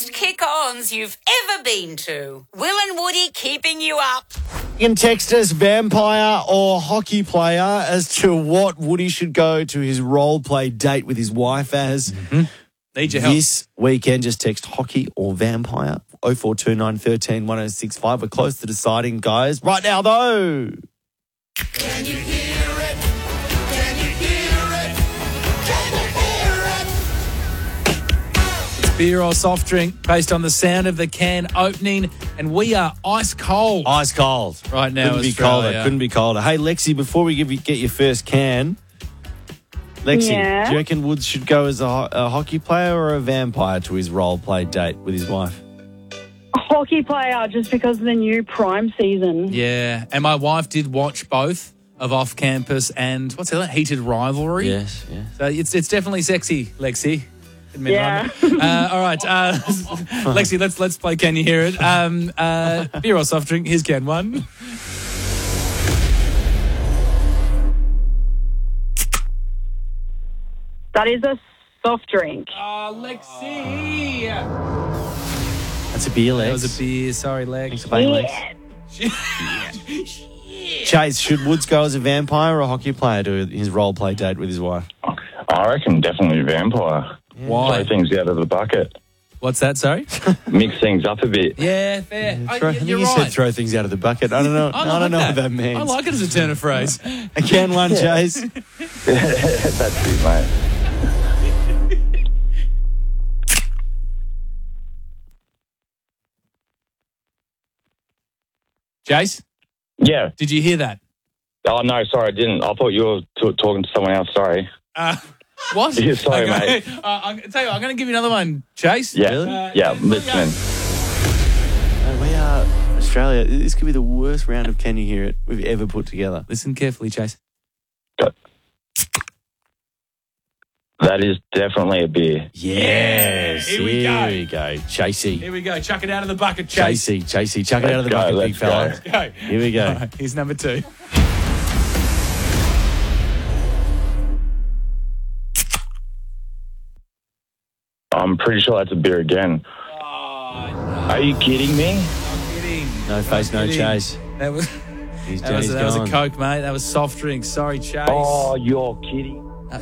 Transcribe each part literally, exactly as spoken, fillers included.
best kick-ons you've ever been to. Will and Woody keeping you up. You can text us vampire or hockey player as to what Woody should go to his role play date with his wife as. Mm-hmm. Need your help. This weekend, just text hockey or vampire. oh four two nine, one three, one oh six five. We're close to deciding, guys. Right now, though. Can you hear it? Can you hear it? Can you hear it? It's beer or soft drink based on the sound of the can opening, and we are ice cold. Ice cold. Right now, Couldn't be Australia. colder. Couldn't be colder. Hey, Lexi, before we give you, get your first can, Lexi, Yeah? do you reckon Woods should go as a, ho- a hockey player or a vampire to his role play date with his wife? Hockey player, just because of the new Prime season. Yeah, and my wife did watch both of Off Campus and what's the other? Heated Rivalry. Yes, yes. So it's it's definitely sexy, Lexi. Admit it, Yeah. right? Uh, all right, uh, Lexi, let's let's play. Can you hear it? Um, uh, beer or soft drink? Here's can one. That is a soft drink. Oh, Lexi. That's a beer, Lex. That was a beer. Sorry, Lex. Thanks for playing, Lex. Chase, should Woods go as a vampire or a hockey player to his role play date with his wife? I reckon definitely vampire. Why? Throw things out of the bucket. What's that? Sorry. Mix things up a bit. Yeah, fair. Oh, Throw, I y- think you're you right. said throw things out of the bucket. I don't know. I, like don't know what that means. I like it as a turn of phrase. A can one, Chase. That's it, mate. Jace, Yeah. did you hear that? Oh, no, sorry, I didn't. I thought you were t- talking to someone else. Sorry. Uh, what? Yeah, sorry, Okay. mate. Uh, I'm, tell you what, I'm going to give you another one, Chase. Yeah. Really? Uh, yeah, here we go. listening. Uh, we are Australia. This could be the worst round of Can You Hear It we've ever put together. Listen carefully, Chase. That is definitely a beer. Yes. Here we go. Here we go. Chasey. Here we go. Chuck it out of the bucket, Chase. Chasey. Chasey. Chuck it out of the Let's go, bucket, big let's fella. go. Go. Here we go. All right, here's number two. I'm pretty sure that's a beer again. Oh, Are you kidding me? I'm kidding. No face, no kidding. chase. That was, He's that, was, Johnny's that was a gone. Coke, mate. That was soft drink. Sorry, Chase. Oh, you're kidding.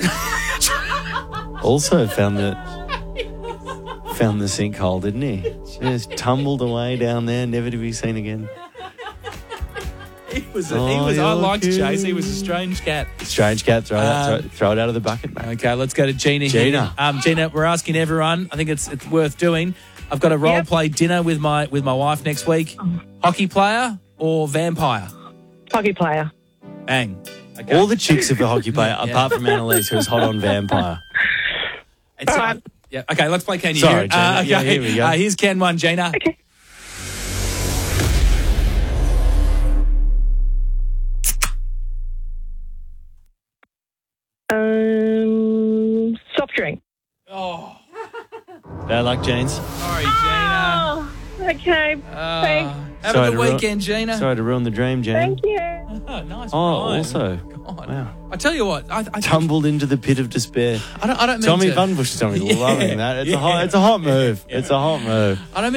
Also found the found the sinkhole, didn't he? Just tumbled away down there, never to be seen again. He was. A, he Oh, was. I you're liked cute. Chase. He was a strange cat. Strange cat, throw, it out, Um, throw, throw it out of the bucket, mate. Okay, let's go to Gina. here. Gina. Um, Gina, we're asking everyone. I think it's it's worth doing. I've got a role Yep. play dinner with my with my wife next week. Hockey player or vampire? Hockey player. Bang. Okay. All the chicks of the hockey player, Yeah. apart from Annalise, who's hot on vampire. It's, All uh, right. yeah. Okay, let's play Can You Sorry, Hear It? Gina. Uh, okay. Yeah, here we go. Uh, here's Can one, Gina. Okay. Um, soft drink. Oh, Bad luck, James. sorry, Gina. Oh, okay. Uh, Thanks. have Sorry a to good ru- weekend, Gina. Sorry to ruin the dream, Jane. Thank you. Oh, nice. Oh, rhyme. also, God. wow. I tell you what, I, I, Tumbled into the pit of despair. I don't, I don't mean Tommy to. Bunbush, Tommy, Yeah. loving that. It's a hot, Yeah. it's a hot move. It's a hot move. I don't